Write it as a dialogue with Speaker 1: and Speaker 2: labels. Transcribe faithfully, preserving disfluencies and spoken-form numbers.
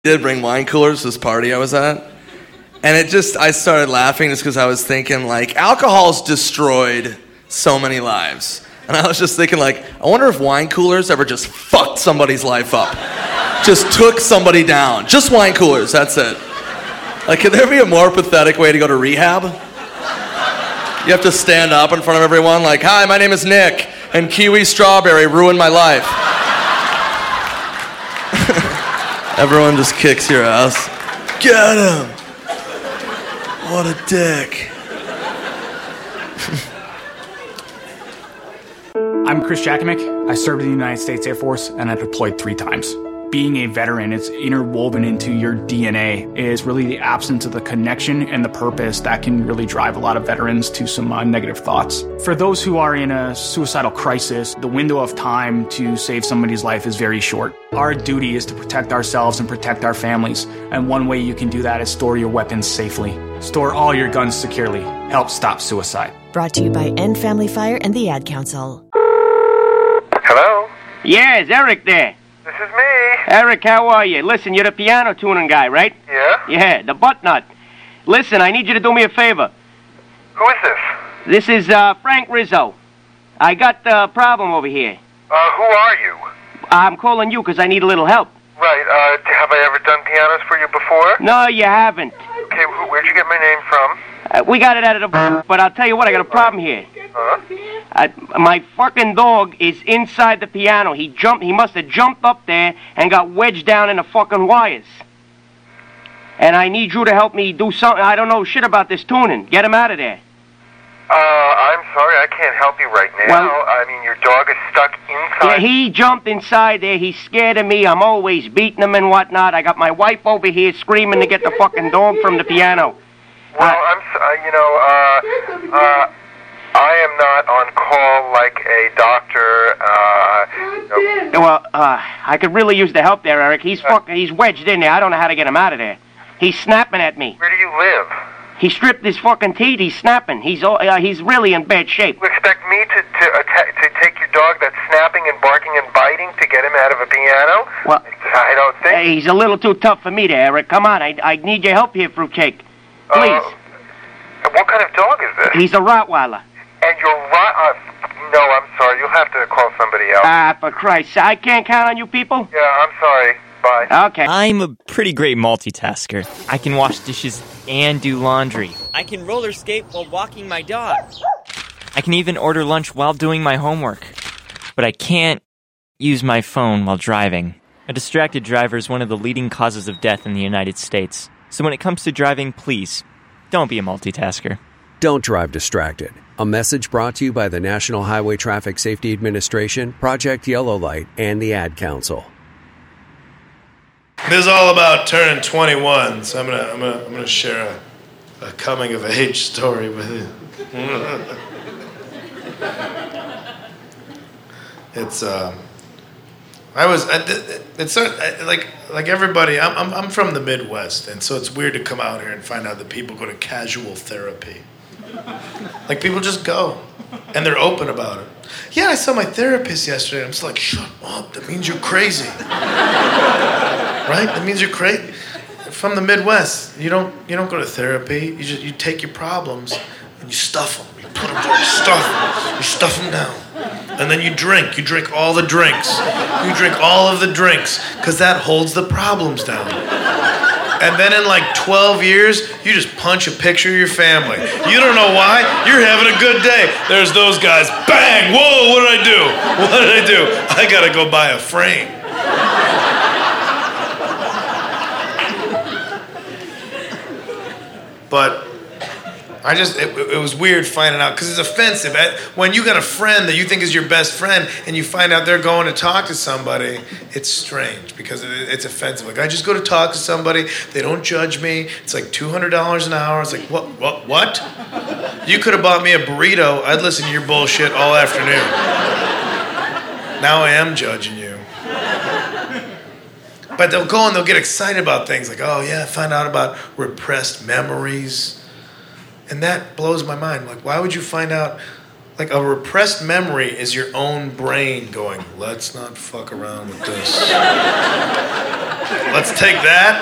Speaker 1: did bring wine coolers to this party I was at. And it just, I started laughing just because I was thinking, like, alcohol's destroyed so many lives. And I was just thinking, like, I wonder if wine coolers ever just fucked somebody's life up. Just took somebody down. Just wine coolers, that's it. Like, could there be a more pathetic way to go to rehab? You have to stand up in front of everyone like, hi, my name is Nick, and kiwi strawberry ruined my life. Everyone just kicks your ass. Get him! What a dick.
Speaker 2: I'm Chris Jakimick. I served in the United States Air Force, and I deployed three times. Being a veteran, it's interwoven into your D N A. It is really the absence of the connection and the purpose that can really drive a lot of veterans to some uh, negative thoughts. For those who are in a suicidal crisis, the window of time to save somebody's life is very short. Our duty is to protect ourselves and protect our families, and one way you can do that is store your weapons safely. Store all your guns securely. Help stop suicide.
Speaker 3: Brought to you by End Family Fire and the Ad Council.
Speaker 4: Hello?
Speaker 5: Yeah, is Eric there?
Speaker 4: This is me.
Speaker 5: Eric, how are you? Listen, you're the piano tuning guy, right?
Speaker 4: Yeah?
Speaker 5: Yeah, the butt nut. Listen, I need you to do me a favor.
Speaker 4: Who is this?
Speaker 5: This is uh, Frank Rizzo. I got a problem over here.
Speaker 4: Uh, who are you?
Speaker 5: I'm calling you because I need a little help.
Speaker 4: Right, uh, have I ever done pianos for you before?
Speaker 5: No, you haven't.
Speaker 4: Okay, wh- where'd you get my name from?
Speaker 5: Uh, we got it out of the... But I'll tell you what, I got a problem here.
Speaker 4: Huh?
Speaker 5: Uh, my fucking dog is inside the piano. He jumped. He must have jumped up there and got wedged down in the fucking wires. And I need you to help me do something. I don't know shit about this tuning. Get him out of there.
Speaker 4: Uh, I'm sorry, I can't help you right now.
Speaker 5: Well,
Speaker 4: I mean, your dog is stuck
Speaker 5: Yeah,
Speaker 4: inside...
Speaker 5: he jumped inside there. He's scared of me. I'm always beating him and whatnot. I got my wife over here screaming to get the fucking dog from the piano.
Speaker 4: Well, I'm... s- Uh, you know, uh... uh... I am not on call like a doctor, uh... you know.
Speaker 5: Well, uh, I could really use the help there, Eric. He's fucking... He's wedged in there. I don't know how to get him out of there. He's snapping at me.
Speaker 4: Where do you live?
Speaker 5: He stripped his fucking teeth. He's snapping. He's all- uh, he's really in bad shape.
Speaker 4: You expect me to to, atta- to take your dog that's snapping and barking and biting to get him out of a piano?
Speaker 5: Well,
Speaker 4: I don't think...
Speaker 5: Hey, he's a little too tough for me there, Eric. Come on, I I need your help here, Fruitcake. Please.
Speaker 4: Uh, what kind of dog is this?
Speaker 5: He's a Rottweiler.
Speaker 4: And you're right... Uh, no, I'm sorry. You'll have to call somebody else.
Speaker 5: Ah, for Christ's sake. I can't count on you people?
Speaker 4: Yeah, I'm sorry. Bye.
Speaker 5: Okay.
Speaker 6: I'm a pretty great multitasker. I can wash dishes and do laundry. I can roller skate while walking my dog. I can even order lunch while doing my homework. But I can't use my phone while driving. A distracted driver is one of the leading causes of death in the United States. So when it comes to driving, please, don't be a multitasker.
Speaker 7: Don't drive distracted. A message brought to you by the National Highway Traffic Safety Administration, Project Yellow Light, and the Ad Council.
Speaker 8: This is all about turning twenty-one, so I'm gonna I'm gonna I'm gonna share a, a coming of age story with you. It's um, I was it's like like everybody. I'm I'm I'm from the Midwest, and so it's weird to come out here and find out that people go to casual therapy. Like people just go, and they're open about it. Yeah, I saw my therapist yesterday. I'm just like, shut up. That means you're crazy. Right? That means you're crazy. From the Midwest, you don't you don't go to therapy. You just you take your problems and you stuff them. You put them down. You stuff them. You stuff them down. And then you drink. You drink all the drinks. You drink all of the drinks because that holds the problems down. And then in like twelve years, you just punch a picture of your family. You don't know why. You're having a good day. There's those guys. Bang! Whoa! What did I do? What did I do? I gotta go buy a frame. But I just, it, it was weird finding out, because it's offensive. When you got a friend that you think is your best friend and you find out they're going to talk to somebody, it's strange because it, it's offensive. Like, I just go to talk to somebody, they don't judge me, it's like two hundred dollars an hour. It's like, what, what, what? You could have bought me a burrito, I'd listen to your bullshit all afternoon. Now I am judging you. But they'll go and they'll get excited about things like, oh yeah, I found out about repressed memories. And that blows my mind. Like, why would you find out? Like, a repressed memory is your own brain going, let's not fuck around with this. Let's take that